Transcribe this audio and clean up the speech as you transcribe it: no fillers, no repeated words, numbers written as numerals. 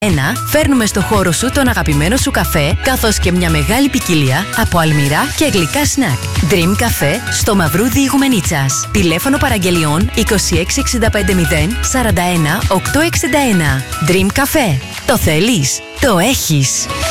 φέρνουμε στο χώρο σου τον αγαπημένο σου καφέ, καθώς και μια μεγάλη ποικιλία από αλμυρά και γλυκά σνακ. Dream Café στο Μαυρούδι Ιγουμενίτσας. Τηλέφωνο παραγγελιών 26650 41 861. Dream Café. Το θέλεις, το έχεις.